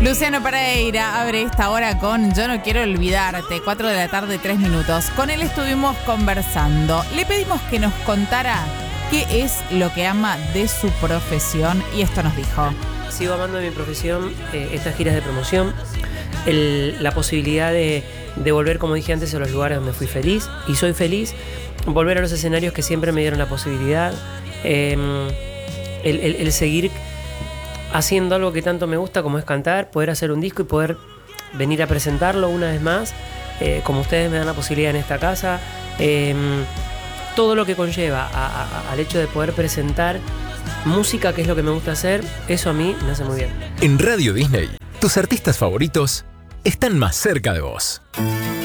Luciano Pereira abre esta hora con Yo no quiero olvidarte, 4 de la tarde, 3 minutos. Con él estuvimos conversando. Le pedimos que nos contara qué es lo que ama de su profesión y esto nos dijo. Sigo amando de mi profesión estas giras de promoción, la posibilidad de volver, como dije antes, a los lugares donde fui feliz y soy feliz, volver a los escenarios que siempre me dieron la posibilidad, el seguir haciendo algo que tanto me gusta como es cantar, poder hacer un disco y poder venir a presentarlo una vez más, como ustedes me dan la posibilidad en esta casa, todo lo que conlleva al hecho de poder presentar música, que es lo que me gusta hacer, eso a mí me hace muy bien. En Radio Disney, tus artistas favoritos están más cerca de vos.